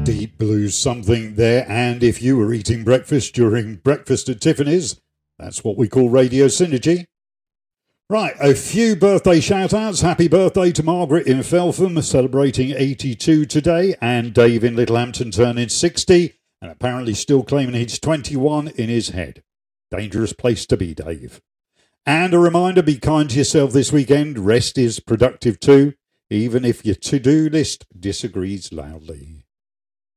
deep blues something there, and if you were eating breakfast during breakfast at Tiffany's, that's what we call Radio Synergy. Right, a few birthday shout-outs. Happy birthday to Margaret in Feltham, celebrating 82 today, and Dave in Littlehampton turning 60, and apparently still claiming he's 21 in his head. Dangerous place to be, Dave. And a reminder, be kind to yourself this weekend. Rest is productive too, even if your to-do list disagrees loudly.